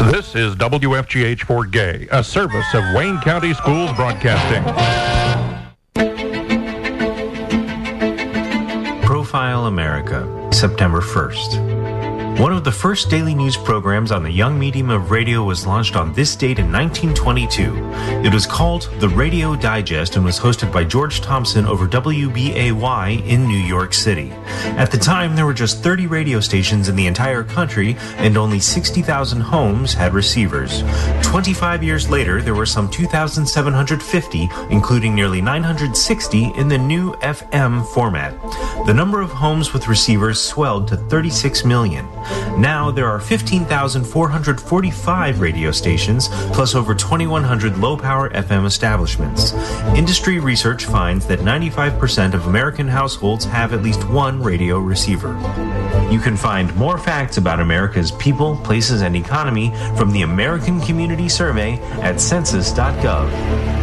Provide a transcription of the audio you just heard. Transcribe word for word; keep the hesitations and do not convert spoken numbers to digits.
This is W F G H for Gay, a service of Wayne County Schools Broadcasting. Profile America, September first. One of the first daily news programs on the young medium of radio was launched on this date in nineteen twenty-two. It was called The Radio Digest and was hosted by George Thompson over W B A Y in New York City. At the time, there were just thirty radio stations in the entire country, and only sixty thousand homes had receivers. twenty-five years later, there were some two thousand seven hundred fifty, including nearly nine hundred sixty in the new F M format. The number of homes with receivers swelled to thirty-six million. Now there are fifteen thousand four hundred forty-five radio stations, plus over twenty-one hundred low-power F M establishments. Industry research finds that ninety-five percent of American households have at least one radio receiver. You can find more facts about America's people, places, and economy from the American Community Survey at census dot gov.